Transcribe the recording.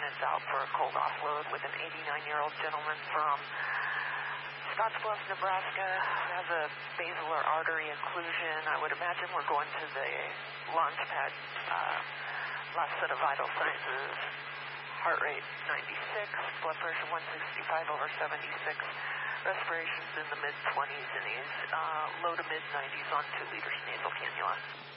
is out for a cold offload with an 89-year-old gentleman from Scottsbluff, Nebraska, has a basilar artery occlusion. I would imagine we're going to the launch pad. Last set of vital signs, heart rate 96, blood pressure 165/76, respirations in the mid-20s, and he's low to mid-90s on 2 liters nasal cannula.